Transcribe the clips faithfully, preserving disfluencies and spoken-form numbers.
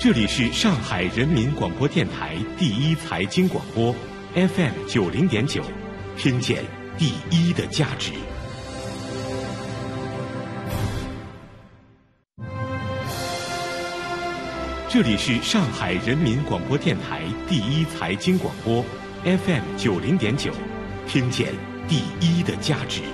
这里是上海人民广播电台第一财经广播 F M 九零点九，听见第一的价值。这里是上海人民广播电台第一财经广播 F M 九零点九，听见第一的价值。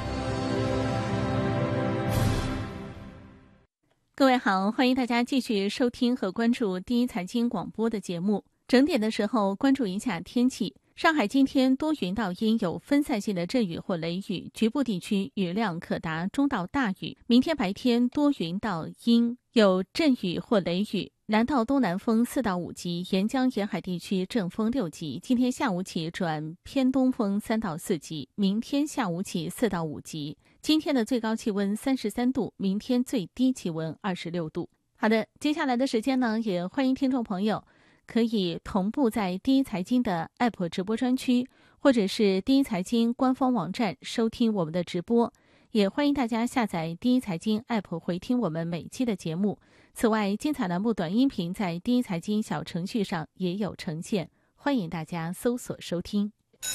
各位好，欢迎大家继续收听和关注第一财经广播的节目。整点的时候关注一下天气。上海今天多云到阴，有分散性的阵雨或雷雨，局部地区雨量可达中到大雨。明天白天多云到阴，有阵雨或雷雨，南到东南风四到五级，沿江沿海地区阵风六级。今天下午起转偏东风三到四级，明天下午起四到五级。今天的最高气温三十三度，明天最低气温二十六度。好的，接下来的时间呢，也欢迎听众朋友可以同步在第一财经的 App 直播专区，或者是第一财经官方网站收听我们的直播。也欢迎大家下载第一财经 App 回听我们每期的节目。此外，精彩栏目短音频在第一财经小程序上也有呈现，欢迎大家搜索收听。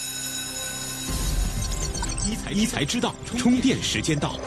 一财一财之道，充电时间到。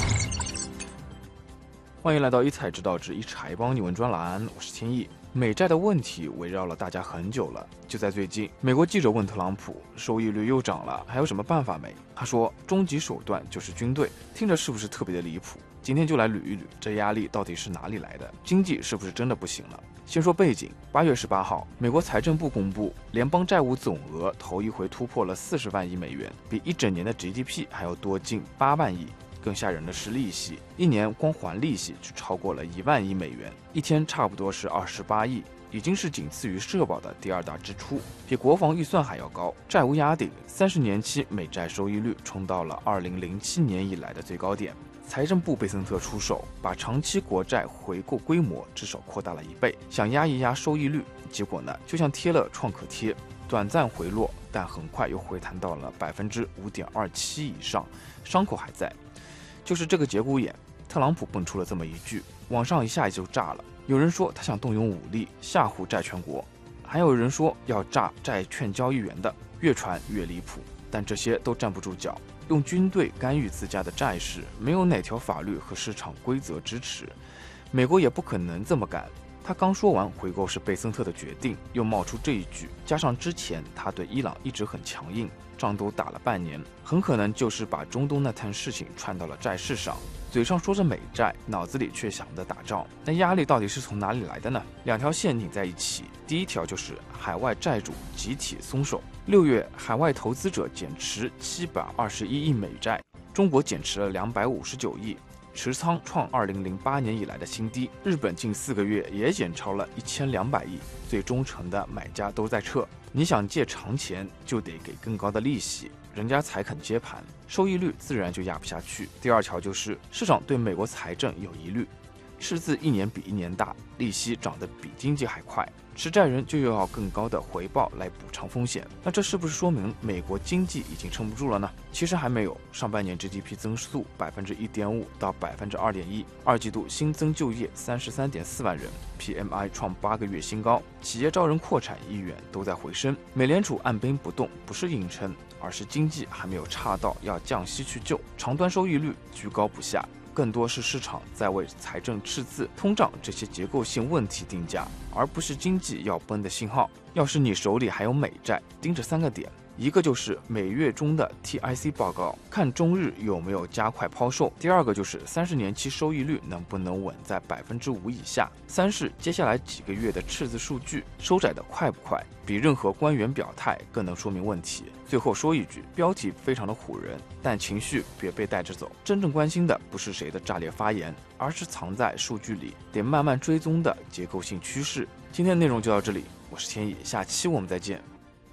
欢迎来到一财之道之一财帮你问专栏，我是千亿。美债的问题围绕了大家很久了，就在最近，美国记者问特朗普，收益率又涨了，还有什么办法没？他说，终极手段就是军队，听着是不是特别的离谱？今天就来捋一捋，这压力到底是哪里来的？经济是不是真的不行了？先说背景，八月十八号，美国财政部公布，联邦债务总额头一回突破了四十万亿美元，比一整年的 G D P 还要多近八万亿。更吓人的是利息，一年光还利息就超过了一万亿美元，一天差不多是二十八亿，已经是仅次于社保的第二大支出，比国防预算还要高。债务压顶，三十年期美债收益率冲到了二零零七年以来的最高点。财政部贝森特出手，把长期国债回购规模至少扩大了一倍，想压一压收益率。结果呢，就像贴了创可贴，短暂回落，但很快又回弹到了百分之五点二七以上，伤口还在。就是这个节骨眼，特朗普蹦出了这么一句，网上一下就炸了。有人说他想动用武力吓唬债权国，还有人说要炸债券交易员的，越传越离谱。但这些都站不住脚，用军队干预自家的债市，没有哪条法律和市场规则支持，美国也不可能这么干。他刚说完回购是贝森特的决定，又冒出这一句，加上之前他对伊朗一直很强硬，仗都打了半年，很可能就是把中东那摊事情串到了债市上，嘴上说着美债，脑子里却想着打仗。那压力到底是从哪里来的呢？两条线拧在一起，第一条就是海外债主集体松手。六月，海外投资者减持七百二十一亿美债，中国减持了两百五十九亿。持仓创二零零八年以来的新低，日本近四个月也减超了一千两百亿，最忠诚的买家都在撤。你想借长钱，就得给更高的利息，人家才肯接盘，收益率自然就压不下去。第二条就是市场对美国财政有疑虑，赤字一年比一年大，利息涨得比经济还快，持债人就要更高的回报来补偿风险。那这是不是说明美国经济已经撑不住了呢？其实还没有，上半年 G D P 增速百分之一点五到百分之二点一，二季度新增就业三十三点四万人 ，P M I 创八个月新高，企业招人扩产意愿都在回升。美联储按兵不动，不是硬撑，而是经济还没有差到要降息去救，长端收益率居高不下。更多是市场在为财政赤字、通胀这些结构性问题定价，而不是经济要崩的信号。要是你手里还有美债，盯着三个点，一个就是每月中的 T I C 报告，看中日有没有加快抛售；第二个就是三十年期收益率能不能稳在百分之五以下；三是接下来几个月的赤字数据收窄的快不快，比任何官员表态更能说明问题。最后说一句，标题非常的唬人，但情绪别被带着走。真正关心的不是谁的炸裂发言，而是藏在数据里得慢慢追踪的结构性趋势。今天的内容就到这里，我是天意，下期我们再见。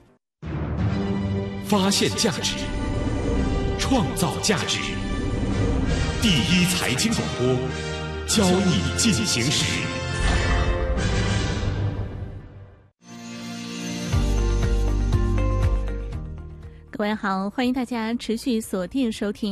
发现价值，创造价值，第一财经广播，交易进行时。 各位好，欢迎大家持续锁定收听